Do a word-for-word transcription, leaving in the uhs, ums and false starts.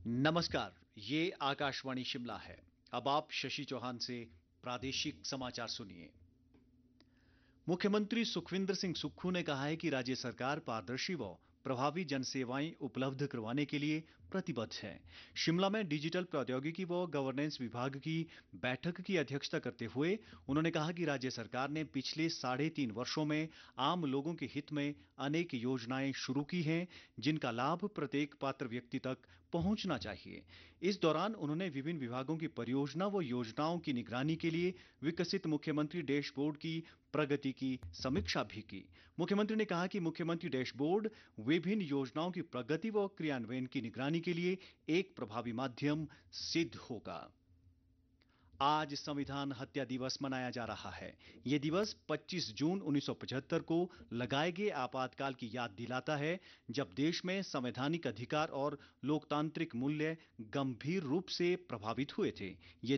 नमस्कार, ये आकाशवाणी शिमला है। अब आप शशि चौहान से प्रादेशिक समाचार सुनिए। मुख्यमंत्री सुखविंदर सिंह सुक्खू ने कहा है कि राज्य सरकार पारदर्शी व प्रभावी जनसेवाएं उपलब्ध करवाने के लिए प्रतिबद्ध है। शिमला में डिजिटल प्रौद्योगिकी व गवर्नेंस विभाग की बैठक की अध्यक्षता करते हुए उन्होंने कहा कि राज्य सरकार ने पिछले साढ़े तीन वर्षों में आम लोगों के हित में अनेक योजनाएं शुरू की हैं, जिनका लाभ प्रत्येक पात्र व्यक्ति तक पहुंचना चाहिए। इस दौरान उन्होंने विभिन्न विभागों की परियोजना व योजनाओं की निगरानी के लिए विकसित मुख्यमंत्री डैशबोर्ड की प्रगति की समीक्षा भी की। मुख्यमंत्री ने कहा कि मुख्यमंत्री डैशबोर्ड विभिन्न योजनाओं की प्रगति व क्रियान्वयन की निगरानी के लिए एक प्रभावी माध्यम सिद्ध होगा। आज संविधान हत्या दिवस मनाया जा रहा है। ये दिवस पच्चीस जून उन्नीस सौ पचहत्तर को लगाए गए आपातकाल की याद दिलाता है, जब देश में संवैधानिक अधिकार और लोकतांत्रिक मूल्य गंभीर रूप से प्रभावित हुए थे। ये